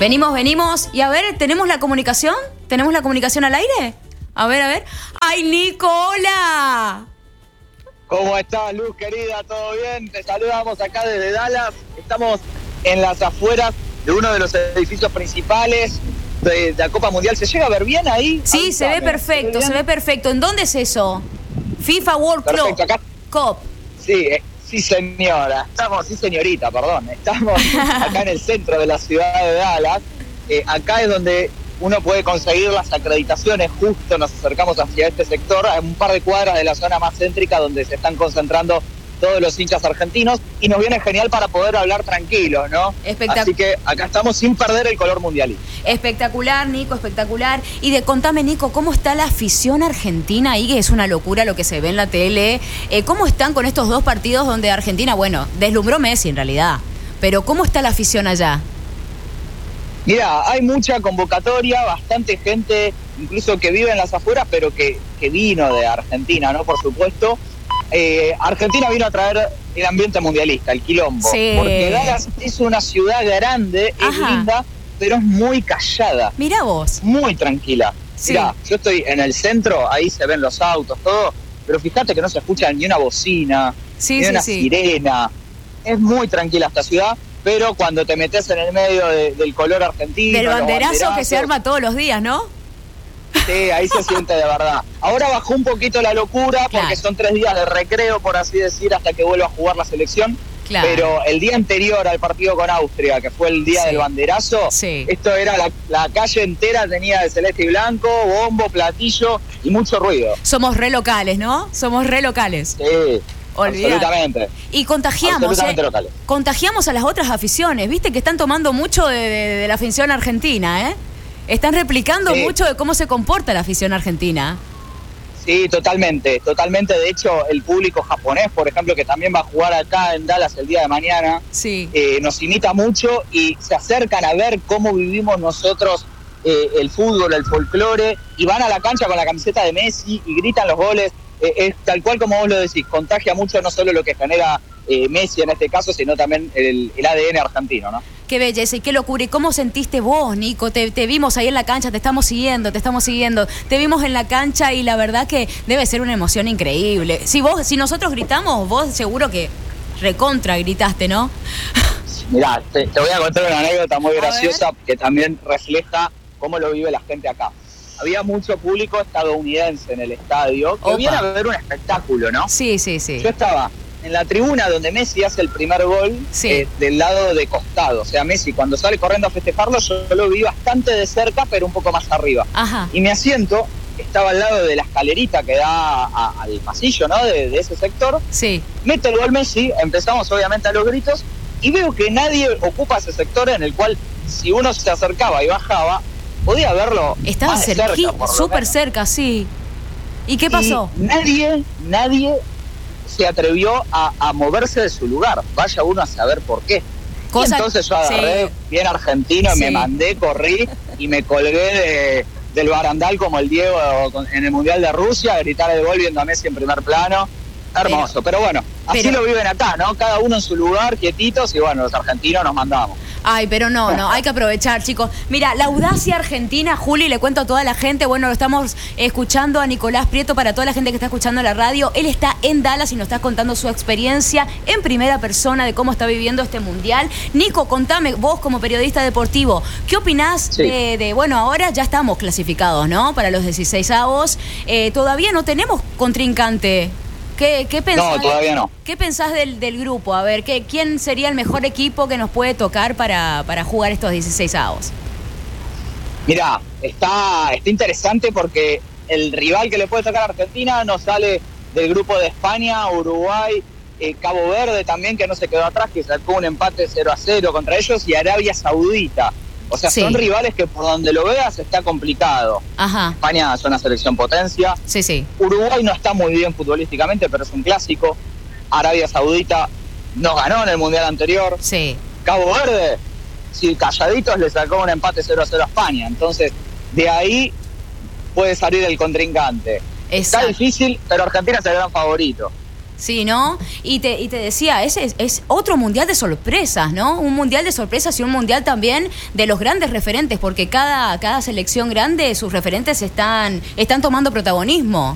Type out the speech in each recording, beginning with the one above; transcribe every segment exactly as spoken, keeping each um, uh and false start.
Venimos, venimos. Y a ver, ¿tenemos la comunicación? ¿Tenemos la comunicación al aire? A ver, a ver. ¡Ay, Nico, hola! ¿Cómo estás, Luz, querida? ¿Todo bien? Te saludamos acá desde Dallas. Estamos en las afueras de uno de los edificios principales de, de la Copa Mundial. ¿Se llega a ver bien ahí? Sí, Avísame. se ve perfecto, ¿Se ve, se ve perfecto. ¿En dónde es eso? FIFA World Club. Acá. Cup. Sí, eh, sí, señora. Estamos, sí, señorita, perdón. Estamos acá en el centro de la ciudad de Dallas. Eh, acá es donde uno puede conseguir las acreditaciones. Justo nos acercamos hacia este sector, a un par de cuadras de la zona más céntrica donde se están concentrando todos los hinchas argentinos, y nos viene genial para poder hablar tranquilos, ¿no? Espectac- Así que acá estamos sin perder el color mundialista. Espectacular, Nico, espectacular. Y de contame, Nico, ¿cómo está la afición argentina ahí? Que es una locura lo que se ve en la tele. Eh, ¿Cómo están con estos dos partidos donde Argentina, bueno, deslumbró Messi en realidad, pero ¿cómo está la afición allá? Mira, hay mucha convocatoria, bastante gente, incluso que vive en las afueras, pero que, que vino de Argentina, ¿no? Por supuesto. Eh, Argentina vino a traer el ambiente mundialista, el quilombo. Sí. Porque Dallas es una ciudad grande, es Ajá. linda, pero es muy callada. Mirá vos. Muy tranquila. Sí. Mirá, yo estoy en el centro, ahí se ven los autos, todo, pero fíjate que no se escucha ni una bocina, Sí, ni sí, una sí. sirena. Es muy tranquila esta ciudad, pero cuando te metes en el medio de, del color argentino... Del los banderazo que se banderazos, arma todos los días, ¿no? sí, ahí se siente de verdad. Ahora bajó un poquito la locura porque Claro. son tres días de recreo, por así decir, hasta que vuelva a jugar la selección. Claro. Pero el día anterior al partido con Austria, que fue el día Sí. del banderazo, Sí. esto era la, la calle entera, tenía de celeste y blanco, bombo, platillo y mucho ruido. Somos re locales, ¿no? Somos re locales. Sí, Olvidate. absolutamente. Y contagiamos, Absolutamente ¿eh? locales. Contagiamos a las otras aficiones. Viste que están tomando mucho de, de- de la afición argentina, ¿eh? Están replicando Sí. mucho de cómo se comporta la afición argentina. Sí, totalmente, totalmente. De hecho, el público japonés, por ejemplo, que también va a jugar acá en Dallas el día de mañana, Sí. eh, nos imita mucho y se acercan a ver cómo vivimos nosotros eh, el fútbol, el folclore, y van a la cancha con la camiseta de Messi y gritan los goles. Eh, es tal cual como vos lo decís, contagia mucho no solo lo que genera eh, Messi en este caso, sino también el, el A D N argentino, ¿no? Qué belleza y qué locura. ¿Y cómo sentiste vos, Nico? Te, te vimos ahí en la cancha, te estamos siguiendo, te estamos siguiendo. Te vimos en la cancha y la verdad que debe ser una emoción increíble. Si vos, si nosotros gritamos, vos seguro que recontra gritaste, ¿no? Mirá, te, te voy a contar una anécdota muy A graciosa que también refleja cómo lo vive la gente acá. Había mucho público estadounidense en el estadio que Opa. viene a ver un espectáculo, ¿no? Sí, sí, sí. Yo estaba en la tribuna donde Messi hace el primer gol, Sí. eh, del lado de costado. O sea, Messi cuando sale corriendo a festejarlo, yo lo vi bastante de cerca, pero un poco más arriba. Ajá. Y mi asiento estaba al lado de la escalerita que da a- al pasillo, ¿no? De, de ese sector. Sí. Mete el gol Messi, empezamos obviamente a los gritos, y veo que nadie ocupa ese sector en el cual, si uno se acercaba y bajaba, podía verlo Estaba más de cerquita, cerca, por lo súper menos. cerca, sí. ¿Y qué pasó? Y nadie, nadie se atrevió a, a moverse de su lugar. Vaya uno a saber por qué. Cosa- Y entonces yo agarré, sí. bien argentino, Sí. me mandé, corrí y me colgué de, del barandal como el Diego con- en el Mundial de Rusia, a gritar el gol viendo a Messi en primer plano. Hermoso, pero, bueno, así pero- lo viven acá, ¿no? Cada uno en su lugar, quietitos, y bueno, los argentinos nos mandamos. Ay, pero no, no, hay que aprovechar, chicos. Mira, la audacia argentina, Juli, le cuento a toda la gente, bueno, lo estamos escuchando a Nicolás Prieto, para toda la gente que está escuchando la radio. Él está en Dallas y nos está contando su experiencia en primera persona de cómo está viviendo este mundial. Nico, contame, vos como periodista deportivo, ¿qué opinás Sí. de, de, bueno, ahora ya estamos clasificados, ¿no? Para los dieciseisavos. Eh, todavía no tenemos contrincante. ¿Qué, qué pensás? No, todavía no. ¿Qué pensás del, del grupo? A ver, ¿qué, ¿quién sería el mejor equipo que nos puede tocar para, para jugar estos dieciseisavos? Mirá, está, está interesante porque el rival que le puede tocar a Argentina no sale del grupo de España, Uruguay, eh, Cabo Verde también, que no se quedó atrás, que sacó un empate cero a cero contra ellos, y Arabia Saudita. O sea, Sí. son rivales que por donde lo veas está complicado. Ajá, España es una selección potencia. sí, sí. Uruguay no está muy bien futbolísticamente, pero es un clásico. Arabia Saudita nos ganó en el Mundial anterior. Sí. Cabo Verde, si calladitos, le sacó un empate cero a cero a España. Entonces, de ahí puede salir el contrincante. Está Exacto. difícil, pero Argentina es el gran favorito. Sí, ¿no? Y te, y te decía, ese es, es otro mundial de sorpresas, ¿no? Un mundial de sorpresas y un mundial también de los grandes referentes, porque cada, cada selección grande, sus referentes están, están tomando protagonismo.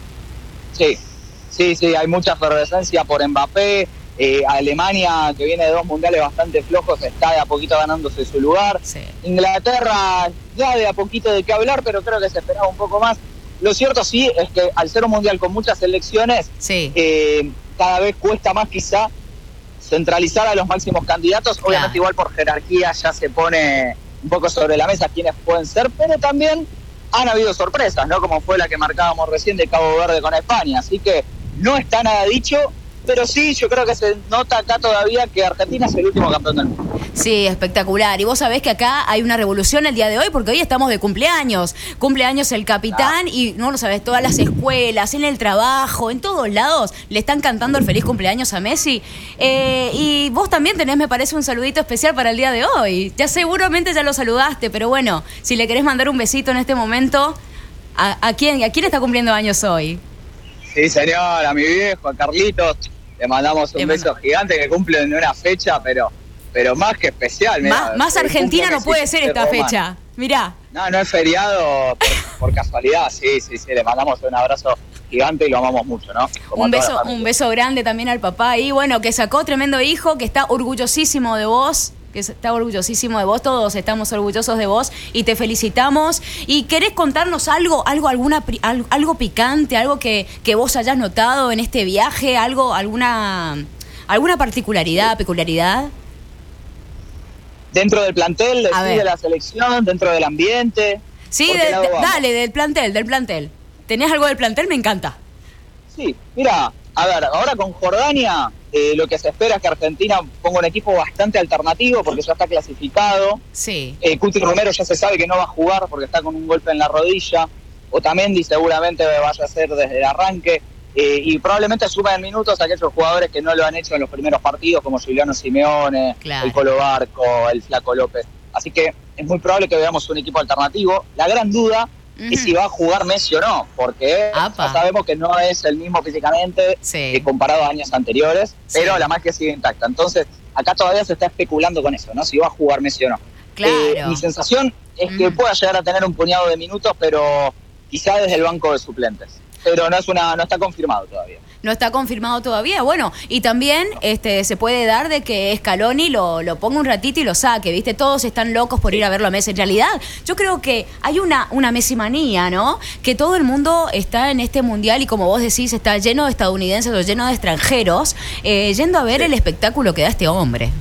Sí, sí, sí, hay mucha efervescencia por Mbappé. Eh, Alemania, que viene de dos mundiales bastante flojos, está de a poquito ganándose su lugar. Sí. Inglaterra, ya de a poquito de qué hablar, pero creo que se esperaba un poco más. Lo cierto sí es que al ser un mundial con muchas selecciones, sí. eh, cada vez cuesta más quizá centralizar a los máximos candidatos. Claro. Obviamente igual por jerarquía ya se pone un poco sobre la mesa quiénes pueden ser, pero también han habido sorpresas, ¿no? Como fue la que marcábamos recién de Cabo Verde con España. Así que no está nada dicho, pero sí, yo creo que se nota acá todavía que Argentina es el último campeón del mundo. Sí, espectacular. Y vos sabés que acá hay una revolución el día de hoy porque hoy estamos de cumpleaños. Cumpleaños el capitán ah. y no lo sabés, todas las escuelas, en el trabajo, en todos lados le están cantando el feliz cumpleaños a Messi. Eh, y vos también tenés, me parece, un saludito especial para el día de hoy. Ya seguramente ya lo saludaste, pero bueno, si le querés mandar un besito en este momento, ¿a, a quién, a quién está cumpliendo años hoy? Sí, señor, a mi viejo, a Carlitos, le mandamos un le beso mando. gigante que cumple en una fecha, pero... Pero más que especial. Mirá, más más argentina no puede ser esta Roma. fecha. Mirá. No, no es feriado por, por casualidad. Sí, sí, sí. Le mandamos un abrazo gigante y lo amamos mucho, ¿no? Como un beso, un beso grande también al papá. Y bueno, que sacó tremendo hijo, que está orgullosísimo de vos. Que está orgullosísimo de vos. Todos estamos orgullosos de vos y te felicitamos. ¿Y querés contarnos algo, algo, alguna, algo, algo picante, algo que, que vos hayas notado en este viaje? Algo, alguna, alguna particularidad, peculiaridad. Dentro del plantel, de, sí, de la selección, dentro del ambiente. Sí, de, de, dale, del plantel, del plantel. ¿Tenés algo del plantel? Me encanta. Sí, mira, a ver, ahora con Jordania, eh, lo que se espera es que Argentina ponga un equipo bastante alternativo porque ya está clasificado. Sí. Eh, Cuti Romero ya se sabe que no va a jugar porque está con un golpe en la rodilla. Otamendi seguramente vaya a ser desde el arranque. Eh, y probablemente suban en minutos a aquellos jugadores que no lo han hecho en los primeros partidos, como Giuliano Simeone, claro. el Colo Barco, el Flaco López. Así que es muy probable que veamos un equipo alternativo. La gran duda uh-huh. es si va a jugar Messi o no, porque ya sabemos que no es el mismo físicamente sí. eh, comparado a años anteriores, sí. pero la magia sigue intacta. Entonces, acá todavía se está especulando con eso, ¿no? Si va a jugar Messi o no. Claro. Eh, mi sensación es uh-huh. que pueda llegar a tener un puñado de minutos, pero quizá desde el banco de suplentes. Pero no es una, no está confirmado todavía. No está confirmado todavía, bueno, y también este se puede dar de que Scaloni lo, lo ponga un ratito y lo saque, ¿viste? Todos están locos por ir a verlo a Messi. En realidad, yo creo que hay una, una Messi-manía, ¿no? Que todo el mundo está en este mundial y como vos decís, está lleno de estadounidenses o lleno de extranjeros, eh, yendo a ver sí. el espectáculo que da este hombre.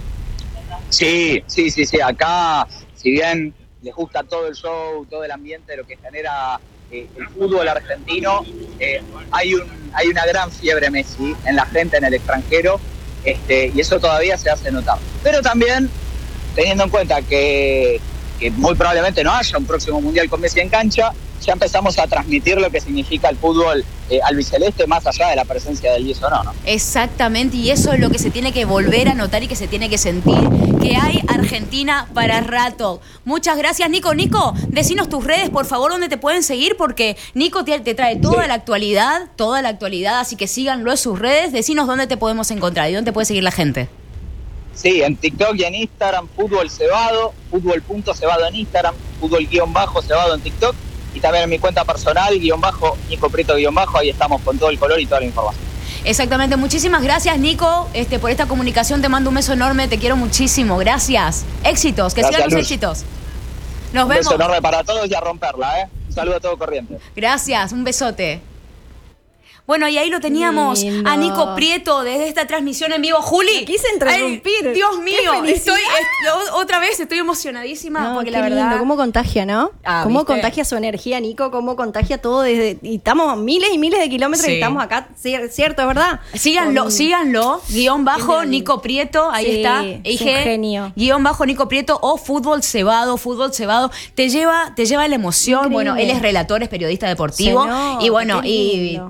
Sí, sí, sí, sí. Acá, si bien les gusta todo el show, todo el ambiente, lo que genera... Eh, el fútbol argentino, eh, hay un hay una gran fiebre Messi en la gente en el extranjero, este, y eso todavía se hace notar. Pero también, teniendo en cuenta que, que muy probablemente no haya un próximo mundial con Messi en cancha, ya empezamos a transmitir lo que significa el fútbol eh, albiceleste más allá de la presencia del diez o no, ¿no? Exactamente, y eso es lo que se tiene que volver a notar y que se tiene que sentir, que hay Argentina para rato. Muchas gracias, Nico. Nico, decinos tus redes, por favor, donde te pueden seguir, porque Nico te, te trae toda sí. la actualidad, toda la actualidad, así que síganlo en sus redes. Decinos dónde te podemos encontrar y dónde te puede seguir la gente. Sí, en TikTok y en Instagram, Fútbol Cebado, fútbol punto cebado en Instagram, fútbol guión bajo cebado en TikTok. Y también en mi cuenta personal, guión bajo, Nico Prieto, guión bajo, ahí estamos con todo el color y toda la información. Exactamente, muchísimas gracias, Nico, este, por esta comunicación. Te mando un beso enorme, te quiero muchísimo, gracias. Éxitos, que gracias, sigan los Luz. éxitos. Nos un vemos. Un beso enorme para todos y a romperla, ¿eh? Un saludo a todo Corrientes. Gracias, un besote. Bueno, y ahí lo teníamos Lindo. a Nico Prieto desde esta transmisión en vivo. Juli, quise interrumpir. Ay, Dios mío, estoy es, otra vez estoy emocionadísima no, porque la verdad. Lindo. ¿Cómo contagia, no? Ah, ¿Cómo ¿viste? contagia su energía, Nico? ¿Cómo contagia todo desde y estamos a miles y miles de kilómetros sí. y estamos acá, cierto, es verdad. Síganlo, Con... síganlo, guión bajo Nico Prieto, ahí sí, está. Es un genio. Guión bajo Nico Prieto o Fútbol Cebado, Fútbol Cebado, te lleva, te lleva la emoción. Increíble. Bueno, él es relator, es periodista deportivo no, y bueno, y tuvo la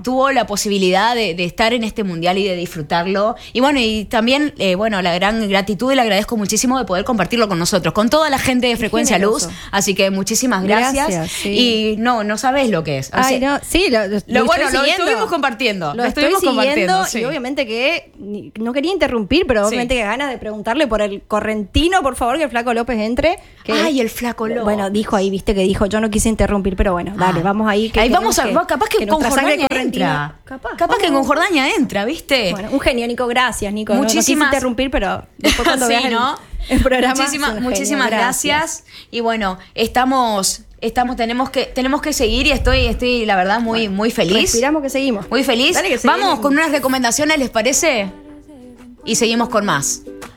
posibilidad de, de estar en este mundial y de disfrutarlo. Y bueno, y también, eh, bueno, la gran gratitud y le agradezco muchísimo de poder compartirlo con nosotros, con toda la gente de Frecuencia Luz. Así que muchísimas gracias. gracias sí. Y no, no sabés lo que es. O sea, Ay, no, sí, lo, lo, lo bueno, lo estuvimos compartiendo. Lo, lo estoy estuvimos compartiendo. Sí. Y obviamente que no quería interrumpir, pero obviamente sí. que ganas de preguntarle por el correntino, por favor, que el Flaco López entre. Que, Ay, el Flaco López. Bueno, dijo ahí, viste que dijo, yo no quise interrumpir, pero bueno, dale, ah. vamos ahí. Que ahí vamos a, que, capaz que, que con Jordania entra. Capaz, capaz que con Jordania entra, ¿viste? Bueno, un genio, Nico, gracias, Nico. Muchísimas. No, no quise interrumpir, pero después cuando sí, veas ¿no? el, el programa. Muchísima, muchísimas genio, gracias. gracias. Y bueno, estamos... Estamos, tenemos que, tenemos que seguir y estoy, estoy la verdad muy, bueno, muy feliz. Respiramos que seguimos. Muy feliz. Dale que Vamos con unas recomendaciones, ¿les parece? Y seguimos con más.